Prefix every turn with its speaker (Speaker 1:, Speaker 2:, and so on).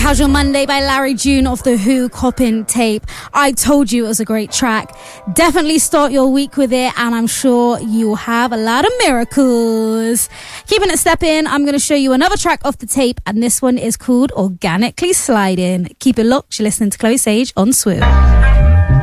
Speaker 1: Casual Monday by Larry June off the Who Coppin tape. I told you it was a great track. Definitely start your week with it, and I'm sure you'll have a lot of miracles. Keeping it stepping, I'm going to show you another track off the tape, and this one is called Organically Sliding. Keep it locked. You're listening to Chloe Sage on Swoop.